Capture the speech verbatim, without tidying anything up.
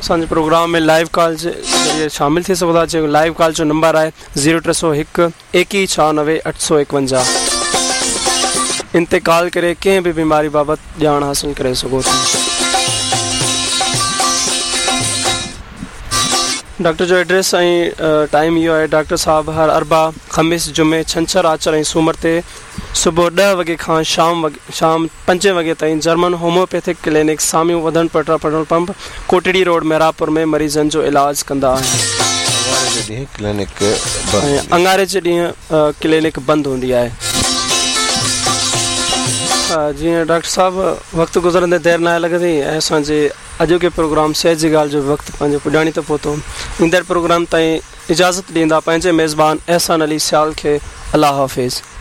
असांजे प्रोग्राम में live call जे ज़रिए शामिल थी सघो था। लाइव कॉल जो नंबर आहे ज़ीरो टे सौ हिकु एकवीह छहानवे अठ सौ एकवंजाह। इन ते कॉल करे कंहिं बि बीमारी बाबति ॼाण हासिल करे सघो था। डॉक्टर जो एड्रेस ऐं टाइम इहो आहे। डॉक्टर साहब हर अरबा ख़मीस जुमे छंछरु आचर ऐं सूमर ते सुबुह ॾह वॻे खां शाम वॻे शाम पंजे वॻे ताईं जर्मन होम्योपैथिक क्लिनिक साम्हूं वधन petrol petrol pump Kotri road Merapur में मरीज़नि जो इलाजु कंदा आहिनि। ऐं अंगारे जे ॾींहुं क्लिनिक बंदि हूंदी आहे। जीअं डॉक्टर साहब वक़्तु गुज़रंदे देरि न लॻंदी ऐं असांजे अॼोके प्रोग्राम सेहत जी ॻाल्हि जो वक़्तु पंहिंजो पुॼाणी त पहुतो। ईंदड़ प्रोग्राम ताईं इजाज़त ॾींदा पंहिंजे मेज़बान अहसान अली सियाल खे अल्लाह हाफ़िज़।